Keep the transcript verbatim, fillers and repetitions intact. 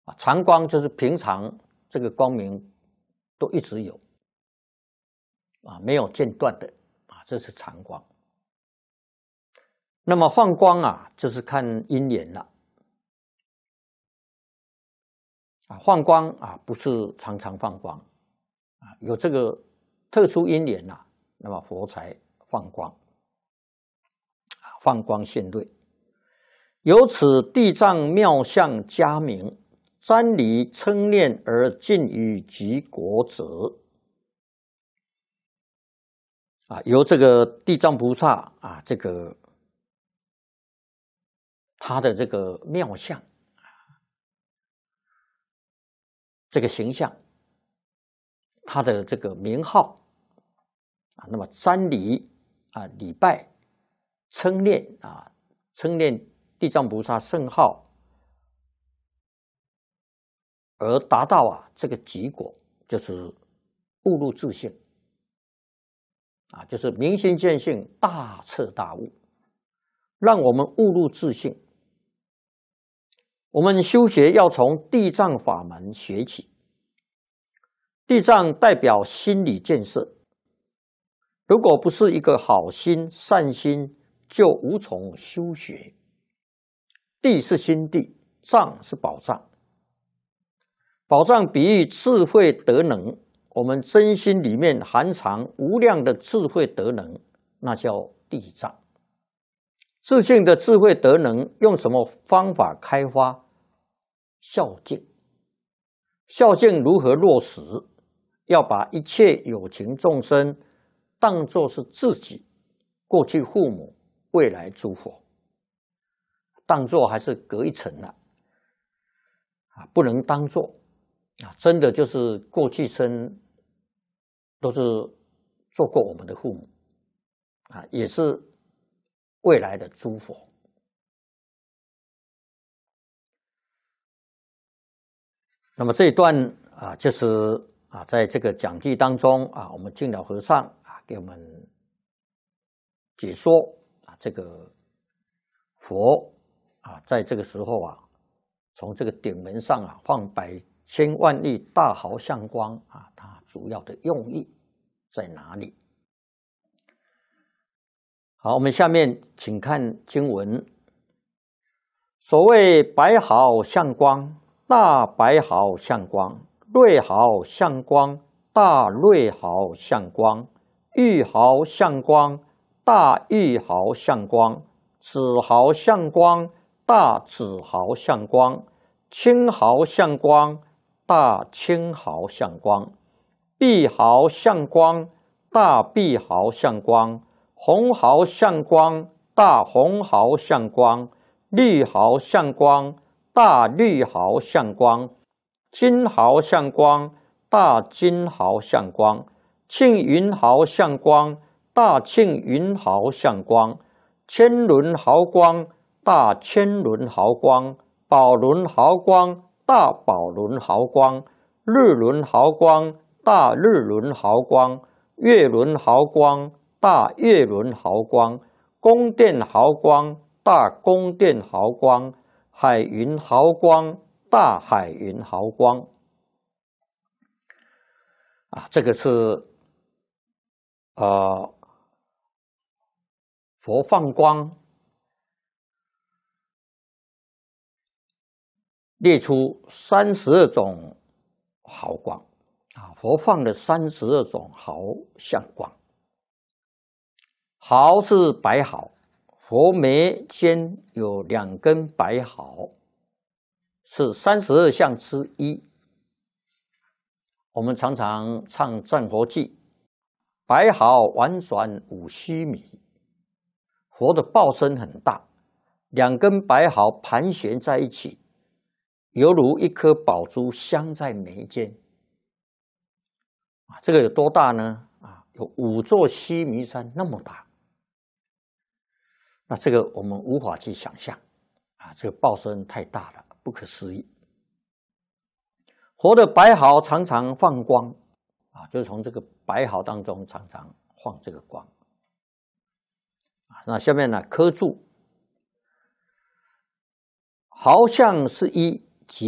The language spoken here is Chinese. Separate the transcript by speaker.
Speaker 1: 啊，常光就是平常这个光明都一直有啊，没有间断的啊，这是常光。那么放光啊，就是看因缘了啊，放光啊不是常常放光啊，有这个特殊因缘呐，那么佛才放光啊，放光现瑞。由此地藏妙相佳名，瞻礼称念而尽于极国者啊，由这个地藏菩萨啊，这个他的这个妙相，这个形象，他的这个名号啊，那么瞻礼啊，礼拜、称念啊，称念地藏菩萨圣号，而达到啊这个极果，就是悟入自性啊，就是明心见性，大彻大悟，让我们悟入自性。我们修学要从地藏法门学起，地藏代表心理建设。如果不是一个好心善心，就无从修学。地是心地，藏是宝藏。宝藏比喻智慧德能，我们真心里面含藏无量的智慧德能，那叫地藏。自性的智慧德能用什么方法开发？孝敬。孝敬如何落实？要把一切有情众生当作是自己，过去父母，未来诸佛，当作还是隔一层了啊，不能当作啊，真的就是过去生都是做过我们的父母啊，也是未来的诸佛。那么这一段啊，就是啊，在这个讲记当中啊，我们净了和尚啊给我们解说啊，这个佛啊，在这个时候啊，从这个顶门上啊放百千万亿大毫相光啊，它主要的用意在哪里？好，我们下面请看经文。所谓白毫相光，大白毫相光，瑞毫相光，大瑞毫相光，玉毫相光，大玉毫相光，紫毫相光，大紫毫相光，青毫相光，大青毫相光，碧毫相光，大碧毫相光，红毫相光，大红毫相光，绿毫相光，大绿毫相光，金毫相光，大金毫相光，庆云毫相光，大庆云毫相光，千轮毫光，大千轮毫光，宝轮毫光，大宝轮毫光，日轮毫光，大日轮毫光，月轮毫光，大月轮毫光，宫殿毫光，大宫殿毫光，海云毫光，大海云毫光。啊，这个是呃佛放光列出三十二种毫光啊，佛放了三十二种毫相光。毫是白毫，佛眉间有两根白毫，是三十二相之一。我们常常唱赞佛偈，白毫婉转五须弥。佛的报身很大，两根白毫盘旋在一起，犹如一颗宝珠镶在眉间。这个有多大呢？啊，有五座须弥山那么大。那这个我们无法去想象啊，这个报身太大了，不可思议。佛的白毫常常放光啊，就是从这个白毫当中常常放这个光啊。那下面呢，科注，毫相是一，